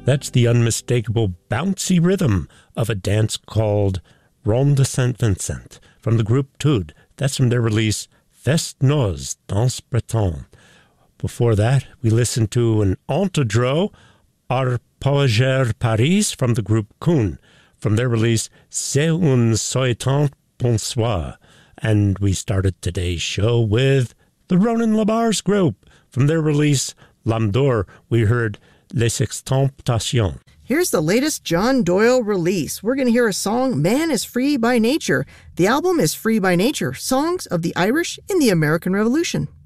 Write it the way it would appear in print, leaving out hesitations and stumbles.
That's the unmistakable bouncy rhythm of a dance called Ronde de Saint-Vincent from the group Tude. That's from their release Fest Noz, Danse Breton. Before that, we listened to an entedro, Arpeggier Paris from the group Kuhn, from their release C'est un souhaitant bonsoir. And we started today's show with the Ronan Labar's group. From their release L'Âme d'Or, we heard Les Extemptations. Here's the latest John Doyle release. We're going to hear a song, Man is Free by Nature. The album is Free by Nature, Songs of the Irish in the American Revolution.